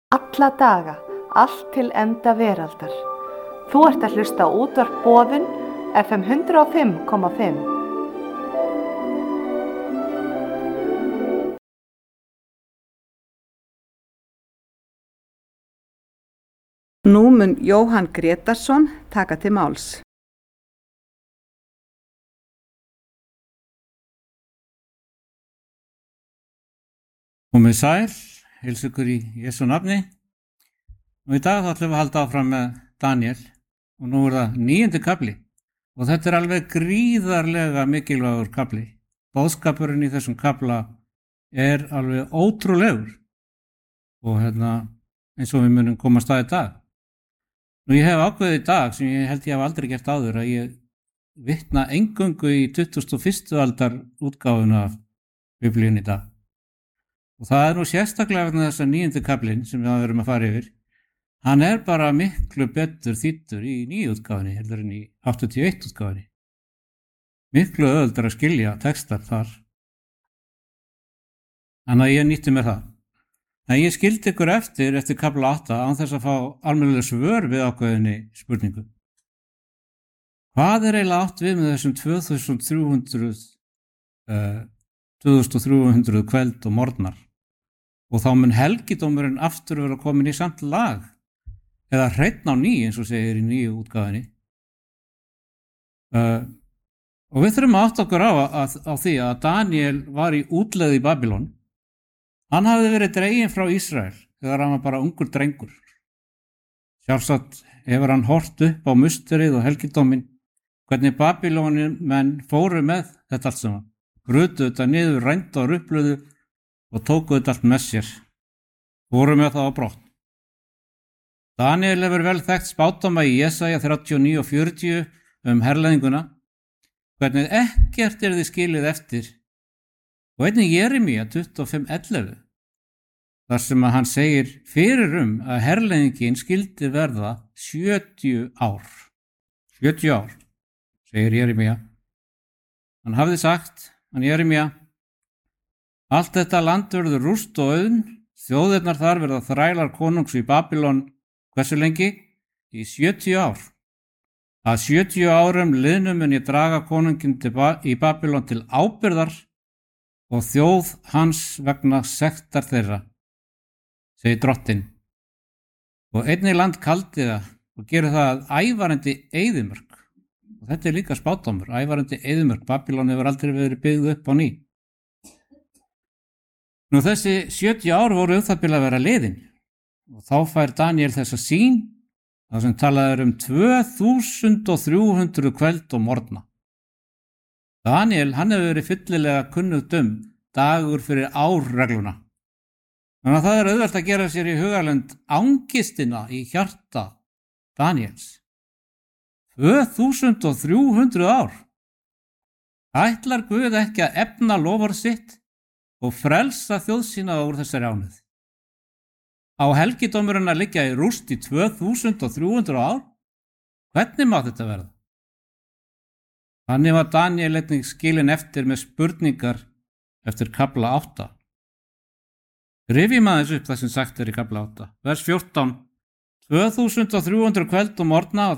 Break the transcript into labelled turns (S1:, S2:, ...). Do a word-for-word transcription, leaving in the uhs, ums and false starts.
S1: Alla daga, allt til enda veraldar. Þú ert að hlusta á útvarp Boðun, F M hundrað og fimm komma fimm. Nú mun Jóhann Grétarsson taka til máls.
S2: Komið sæl, heilsa ykkur í Jesú nafni. Og í dag þá ætlum við að halda áfram með Daniel og nú er það níundi kafli og þetta er alveg gríðarlega mikilvægur kafli. Boðskapurinn í þessum kafla er alveg ótrúlegur og hérna eins og við munum komast að í dag. Nú ég hef ákveðið í dag sem ég held ég hef aldrei gert áður að ég vitna eingöngu í tuttugasta og fyrstu aldar útgáfuna af Biblíunni í dag. Og það er nú sérstaklega vegna þess að níundi kaflinn sem við erum að fara yfir, hann er bara miklu betur þýddur í nýju útgáfunni heldur en í áttatíu og eitt útgáfunni. Miklu auðveldara að skilja textar þar. Þannig að ég nýtti mér það. En ég skildi ykkur eftir eftir kafla átta án þess að fá almennilega svör við ákveðinni spurningu. Hvað er eiginlega átt við með þessum tvö þúsund þrjú hundruð, uh, tvö þúsund þrjú hundruð kveld og morgnar? Og þá mun helgidómurinn aftur vera komin í samt lag eða hreinn á ný eins og segir í nýju útgáfunni. Uh, og við þurfum að átta okkur á, að, á því að Daniel var í útlegð í Babylon. Hann hafði verið dreginn frá Ísrael þegar hann var bara ungur drengur. Sjálfsagt hefur hann hort upp á musterið og helgidóminn hvernig Babylonien menn fóru með þetta allt saman. Brutu þetta niður, rændu og rupluðu og tóku þetta allt með sér. Fóru með það á brott. Daniel hefur vel þekkt spádóma í Jesaja þrjátíu og níu og fjörutíu um herleiðinguna, hvernig ekkert er þið skilið eftir, og einnig Jeremía tuttugu og fimm ellefu, þar sem að hann segir fyrir um að herleiðingin skildi verða sjötíu ár. sjötíu ár, segir Jeremía. Hann hafði sagt, hann Jeremía, allt þetta land verður rúst og auðn, þjóðirnar þar verða þrælar konungs í Babylon, hversu lengi? Í sjötíu ár. Að sjötíu árum liðnum mun ég draga konunginn ba- í Babylon til ábyrðar og þjóð hans vegna sektar þeirra, segir drottinn. Og einnig land kaldi það og gerir það að ævarandi eyðimörk. Og þetta er líka spádómur, ævarandi eyðimörk. Babylon hefur aldrei verið byggð upp á ný. Nú þessi sjötíu ár voru um það bil að vera liðin og þá fær Daniel þessa sýn þar sem talað er um tvö þúsund þrjú hundruð kveld og morgna. Daniel hann hefur verið fyllilega kunnugt um dagur fyrir árregluna. Þannig að það er auðvelt að gera sér í hugarlund angistina í hjarta Daniels. tvö þúsund þrjú hundruð ár. Ætlar Guð ekki að efna lofar sitt og frelsa þjóð sína úr þessari ánauð? Á helgidómurinn að liggja í rúst í tvö þúsund þrjú hundruð ár? Hvernig má þetta verða? Þannig var Daniel einnig skilinn eftir með spurningar eftir kafla átta. Rifjum aðeins upp það sem sagt er í kafla átta. Vers fjórtán. tvö þúsund þrjú hundruð kveld og morgna og